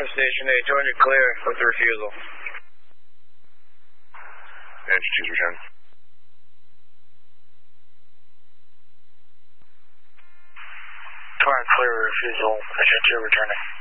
Station 8, join you clear with the refusal. Engine 2's return. Clear refusal, Engine 2 returning.